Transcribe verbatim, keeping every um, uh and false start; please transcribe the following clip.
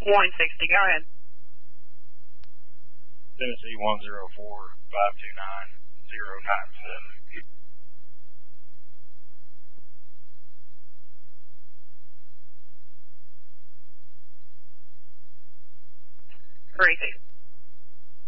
one sixty, go ahead. Tennessee one zero four five two nine zero nine seven. Racing.